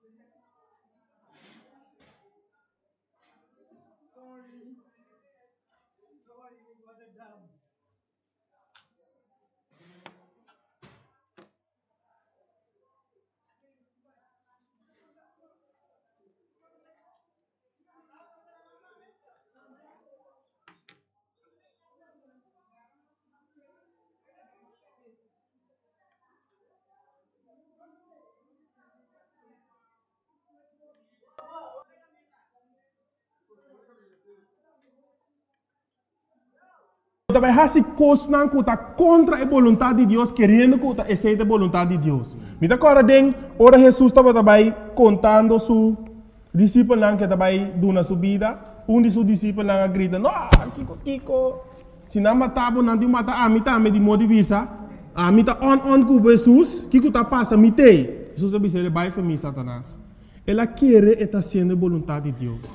Também há coisas que está contra a vontade de Deus, querendo que aceite a vontade de Deus. Me agora den, ora Jesus estava também contando su discípulo que estava dando sua vida. De seus discípulos grita, não, Kiko, se não matava, não te mata a mim também de modo de vista. A mim está on com Jesus, Kiko está passando, me tem. Jesus disse, ele vai para mim, Satanás. Ela quer estar sendo a vontade de Deus.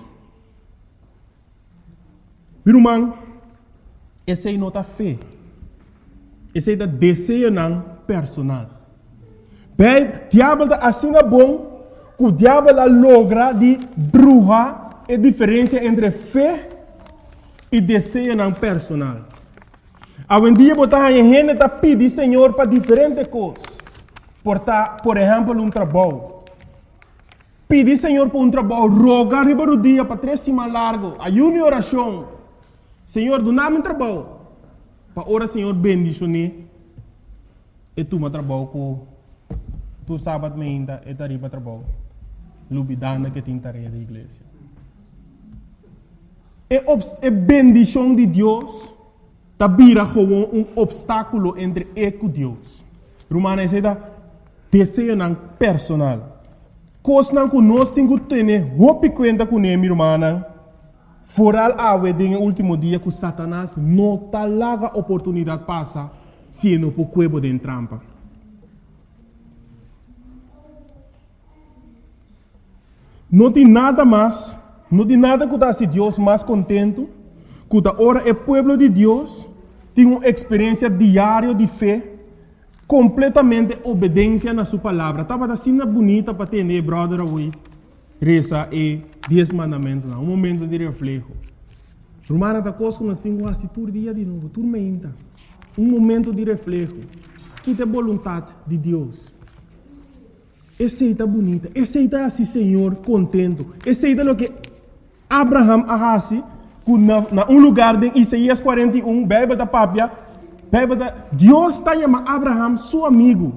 Meu irmão, essa é a fé. Esse é o desejo personal. Bem, o diabo está assim bom que o diabo logra de bruxar a diferença entre fé e desejo personal. Hoje em dia, a gente está pedindo Senhor para diferentes coisas. Por exemplo, trabalho. Pedir Senhor para trabalho, rogar o dia para 3 semanas largo, ayuno e oração. Senhor, dá-me trabalho. Para ora, Senhor, bendicionar. E tu me trabalho com tu sábado ainda e tu arriba trabalho. Lubidana que tem tarefa da igreja. E bendição de Deus tá vira como obstáculo entre eu e Deus. Romana é desejo personal. Coisa que nós temos que ter roupa conta com ele, irmã. Foral awe no último dia que Satanás não tá larga oportunidade passa se não por cuebo de trampa. Não tem nada mais, não tem nada que dá se Deus mais contento, que ora o povo de Deus tem uma experiência diária de fé, completamente obediência na sua palavra. Estava assim bonita para ter, brother, away. Reza e 10 mandamentos, um momento de reflexo. Romana da coisa assim, quase todo dia de novo, tudo menta. Um momento de reflexo. Que tem vontade de Deus. Esse é bonita, esse é assim, Senhor, contento. Esse é o que Abraham arrasi, na lugar de Isaías 41, Bíblia da Pápia, Deus está chamando Abraham seu amigo.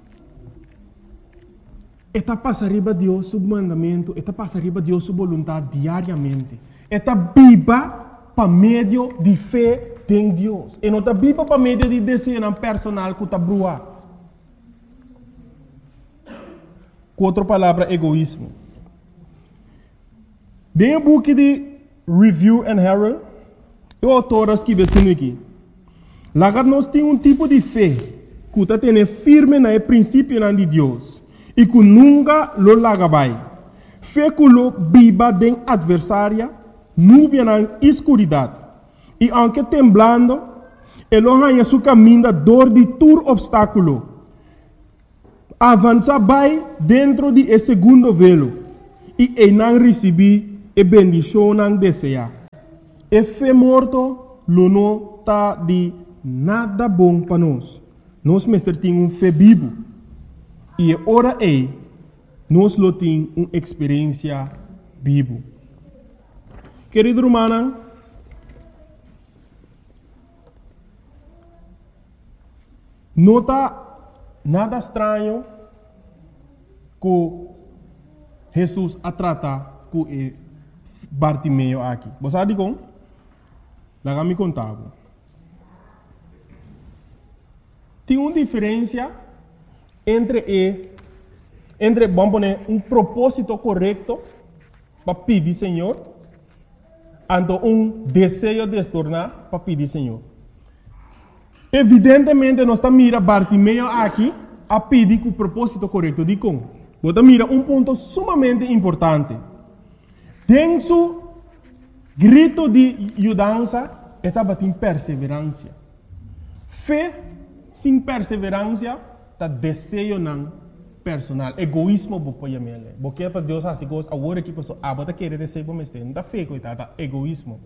Está passando arriba de Deus seu mandamento, está passando arriba de Deus sua vontade diariamente. Está viva para meio de fé em Deus. E não está viva para meio de desejo personal que está brua. Com outra palavra, egoísmo. Dentro do book de Review and Herald, o autor escreve assim aqui. Lá nós temos tipo de fé que está tendo firme no princípio de Deus. E que nunca lo lagabai. Fé que lo viva den adversária, nuvem na escuridade. E aunque temblando, ele ganha seu caminho dor de todo obstáculo. Avança vai dentro de esse segundo velo. E não recebi a bendição não deseja. E fé morto, lo não está de nada bom para nós. Nós mestre temos fé vivo. E ora nós lo temos uma experiência viva. Querido irmão, não está nada estranho que Jesus a tratar com Bartimeu aqui. Você sabe como? Lá me contava. Tem uma diferença entre vamos poner propósito correto para pedir Senhor, e desejo de se tornar para pedir Senhor. Evidentemente, nós estamos mirando Bartimeu aqui a pedir com o propósito correto. De como? Você mira ponto sumamente importante. Tem su grito de ajudança, estava em perseverança. Fé sem perseverança, está desejo não personal. Egoísmo bopo yamele. Porque para Deus assim gosta agora que pessoa abata querer de ser bom este. Não tá feio coitado, egoísmo.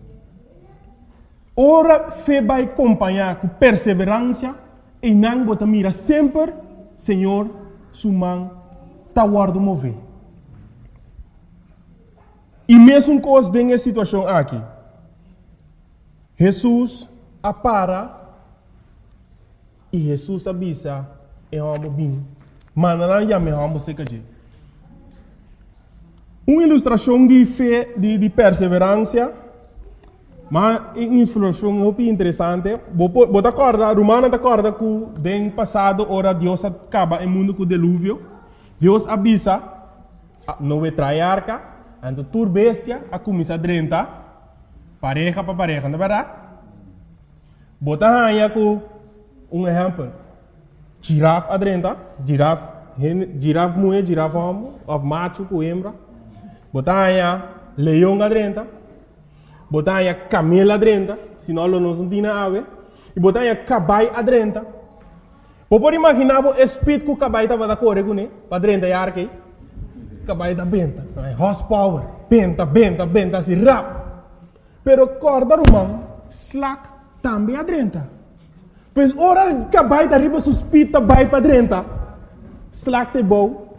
Ora fé vai acompanhar com perseverança e não bota mira sempre, Senhor, sumang tá guardo mover. E mesmo coisa dessa situação aqui, Jesus apara e Jesus avisa e vamos bem. Manana já me vamos se cair. Uma ilustração de fé, de perseverança, mas uma ilustração muito interessante. Você acorda, Romana acorda que no passado, ora Deus acaba o mundo com o dilúvio. Deus avisa, não vai trair a arca, então tur bestia, a começar a drenta, pareja para pareja, não é verdade? Você aí com exemplo. Girafa adrenta, girafa mulher, girafa homem, of macho com hembra. Botar aí leão adrenta, botar aí camelo adrenta, senão não se tem ave. E botar aí caballo adrenta. Pode imaginar o espírito que o caballo estava da correr com ele, adrenta e arque. Caballo da benta, horsepower, benta, assim rápido. Pero corda romano, slack também adrenta. Pois ora cabai da riba suspita vai para dentro. Slack te bom.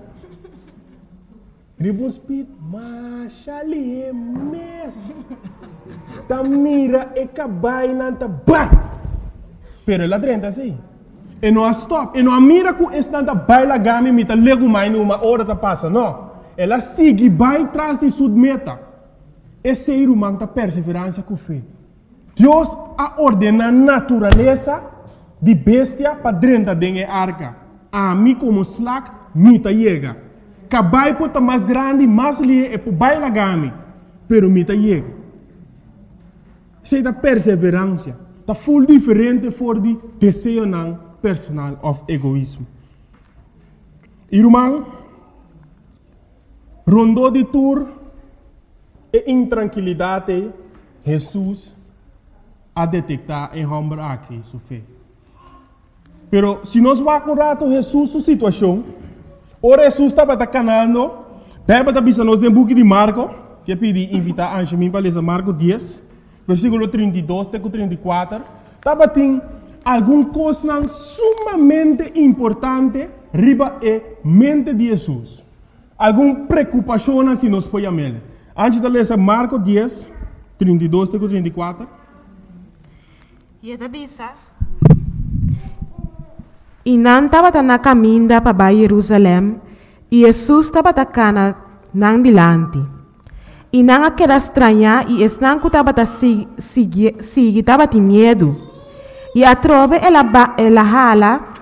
Riba suspita, mas ali é mes. Ta mira e cabai nanta bat. Pero lá dentro assim. E não stop. E não mira com estanta baila gami mita lego mais numa hora ta passa, não. Ela sigue vai atrás de sua meta. Esse é o man ta perseverança com fé. Deus a ordena a natureza de bestia para dentro da arca. A mim como slack, mita chega. Cabai pode estar mais grande, mais lie, e por baila gami, pero mita chega. Isso é da perseverança. Está full diferente for de desejo não personal of egoísmo. Irmão, rondou de tour e intranquilidade, Jesus a detectar em homem aqui, sua fé. Pero se nós vamos acordar Jesus sua situação, ora Jesus estava canando, deve estar pensando nós no book de Marco, que pedi invitar a mim para ler Marco 10, versículo 32 até 34, estava tem alguma coisa sumamente importante riba e mente de Jesus. Alguma preocupação se nós podemos ler. Antes de ler Marco 10, 32 até 34. E esta bisa. E não estava na caminho para Jerusalém, e Jesus estava na não dilante. E não aquela estranha, e não que estava estava de medo. E a trova ela hala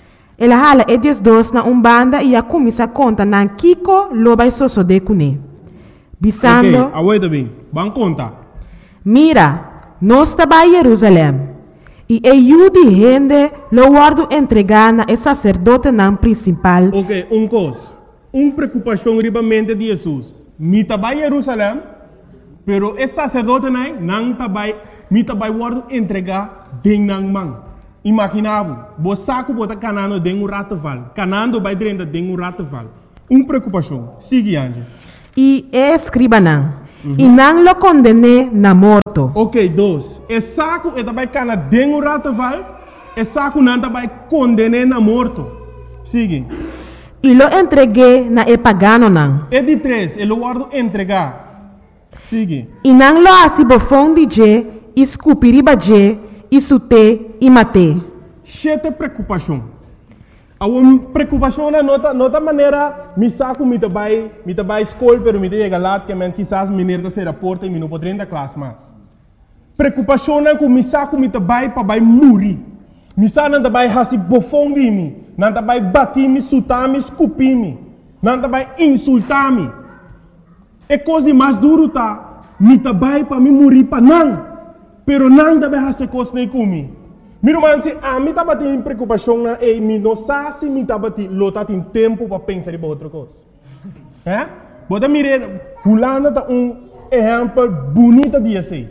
e desdos na banda e a começa a conta na Kiko lo vai sosode kune. Bisando. Ok, aguenta bem. Vamos contar. Mira, nós estava em Jerusalém. E eu de gente lo guardo entregar na sacerdote não principal. Ok, coisa. Preocupação ribamente de Jesus. Me trabalha em Jerusalém, pero o sacerdote não trabalha, me trabalha guardo entregar de não mão. Imaginava, você saco bota canando de rataval, canando vai dentro de rataval. Preocupação. Sigue Angie. E escriba não. E não lo condene na morto. Ok, dois. E saco é também cana dengo rataval, e saco não também condene na morto. Sigue. E lo entreguei na pagano não. E de três, ele guardo entregar. Sigue. E não lo asibofon de je, escupiriba je, isute e mate. Chete preocupação. A preocupação é nota maneira, me saco me trabalho escola, pero me chega lá que man quizás me nerda ser a porta e me não pode entrar classe mais. Preocupação é que me saco me trabalho para vai morrer. Me saco não trabalho hasi bofão de mim, não trabalho bater me, sutar me, escupir me, não trabalho insultar me. É coisa de mais duro tá, me trabalho para me morrer para não, pero não trabalho hasi coisa nem comigo. Miro man se a mim estava tendo preocupação na e me não sabe se me estava tendo tempo para pensar em outra coisa. É? Bota mire, Hulana tá exemplo bonito de assim.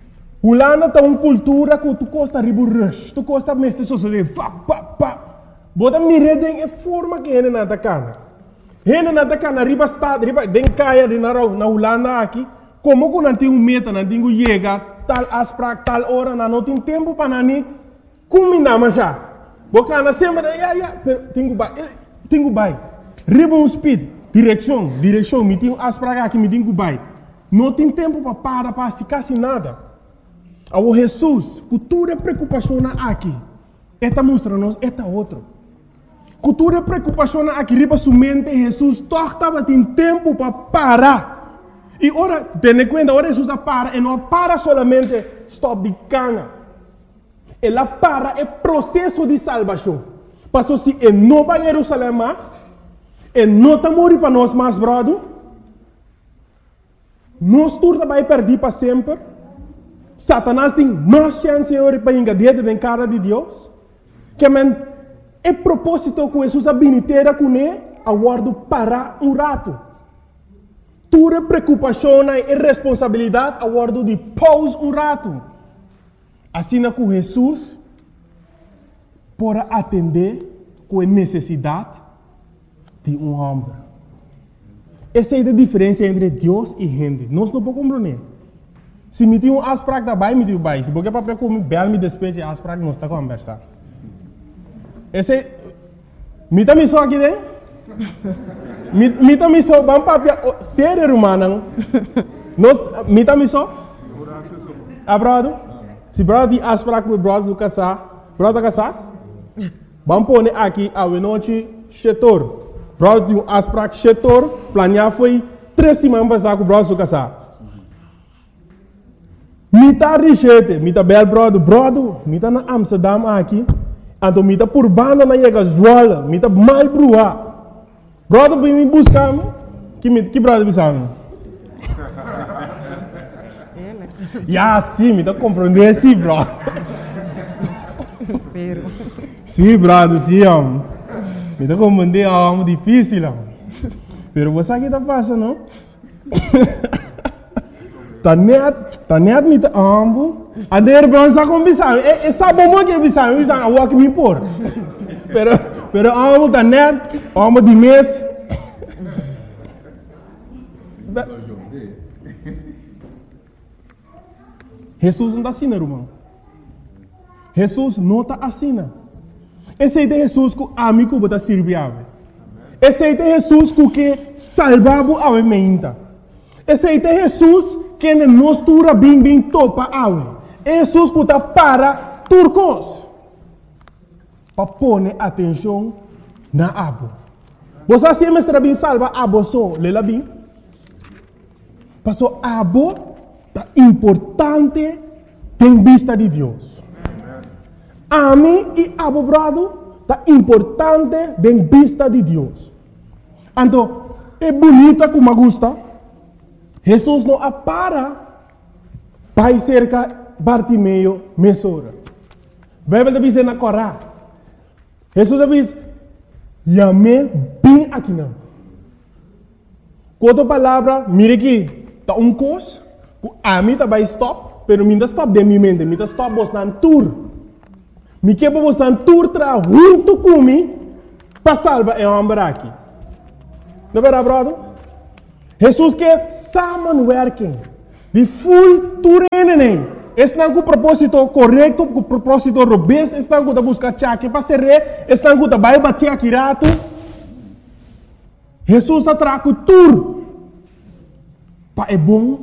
Hulana tá cultura que tu costa ribu rush, tu costa mestre sociedade, Bota mireden e forma que ele nada cana. Ele nada cana riba estado, riba den caia de na Holanda aqui. Como que não tem meta, não tem chega tal asprak tal hora, não tem tempo para nani. Como não já? Boca na semana, tenho bai. Riba speed, direção, me tenho asprak aqui, me tenho bai. Não tem tempo para se quase nada. Ao Jesus, cultura preocupação aqui. Esta mostra-nos, esta outro. Cultura preocupação aqui, riba sua mente, Jesus, torta, tem tempo para parar. E ora, tem conta, ora Jesus para, e não para solamente stop de cana. Ela para é processo de salvação. Pastor, se ele não vai a Jerusalém mais, ele não está morrendo para nós mais, brother, nós turma vai perder para sempre. Satanás tem mais chance para engadir na cara de Deus. Que é propósito que Jesus habilitera com ele, aguardo para rato. Tua preocupação e responsabilidade, aguardo de pause rato. Assim que Jesus pode atender com a necessidade de homem. Essa é a diferença entre Deus e gente. Nós não podemos compreender. Se me tem asprak da bai, me tem bai. Se porque para comer bel me despeje asprak, nós está conversando. Esse me também só aqui dentro. Me também só bam papia ser humano. Nós me também só. Brother. Se brother de asprak com brother do casar, brother casar. Bam pone aqui a noite chetor. Brother de asprak chetor, planear foi 3 semanas passar com brother do casar. Mita richete, mita bel brother, mita na Amsterdam aqui, então mita por banda na chega zoala, mita mal brua. Brother vem me buscar, que brother bisamo? Ya sim, mita compreender sim, bro. Sim, brother, sim, mita compreender algo difícil, pero você aqui tá passando, não? Tanet me ambo. Ader bronza com bisão. É sabe como que bisão a walk me por. Pero ambo tanet, ambo de mês. Jesus não está assim, irmão. Jesus não está assim. Esse é Jesus que amigo bota servir. Esse é Jesus que salvava a mente. Esse é Jesus que nos tura bem topa awe. Jesus que está para turcos. Para pôr atenção na abo. Você se mestra bem salva abo só, lela bem. Passou abo tá importante em vista de Deus. A mim e abo brado tá importante em vista de Deus. Então, é bonita como gusta. Jesus não para para cerca Bartimeu mesora. A Bíblia diz na Corá. Jesus diz, "Yame bem aqui não." Quando a palavra, mire aqui, tá coisa, a mim tá vai stop, pero minha stop de minha mente, minha stop vos nan tour. Me que vos nan tour tra junto comigo para salvar o homem aqui. Não é verdade, brother? Jesus quer samenwerking. De full toerening. Estão com o propósito correto, com o propósito robusto, estão com a busca chaque para ser rei, estão com a vai bater aqui rato. Jesus está trazendo tudo. Para é bom